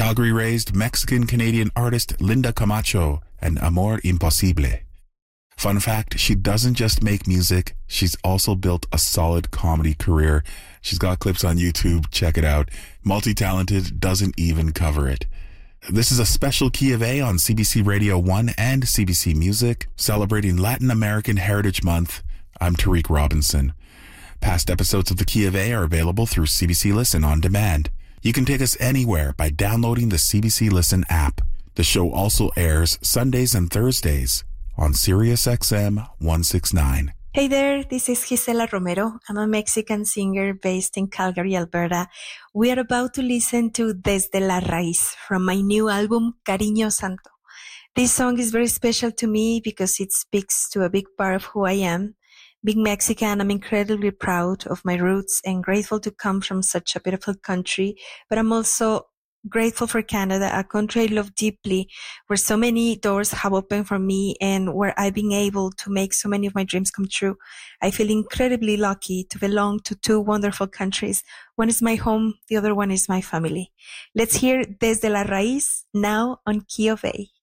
Calgary-raised Mexican-Canadian artist Linda Camacho and Amor Imposible. Fun fact, she doesn't just make music, she's also built a solid comedy career. She's got clips on YouTube, check it out. Multi-talented, doesn't even cover it. This is a special Key of A on CBC Radio 1 and CBC Music, celebrating Latin American Heritage Month. I'm Tariq Robinson. Past episodes of the Key of A are available through CBC Listen on demand. You can take us anywhere by downloading the CBC Listen app. The show also airs Sundays and Thursdays on Sirius XM 169. Hey there, this is Gisela Romero. I'm a Mexican singer based in Calgary, Alberta. We are about to listen to Desde la Raíz from my new album, Cariño Santo. This song is very special to me because it speaks to a big part of who I am. Being Mexican, I'm incredibly proud of my roots and grateful to come from such a beautiful country, but I'm also grateful for Canada, a country I love deeply, where so many doors have opened for me and where I've been able to make so many of my dreams come true. I feel incredibly lucky to belong to two wonderful countries. One is my home, the other one is my family. Let's hear Desde la Raíz now on Key of A.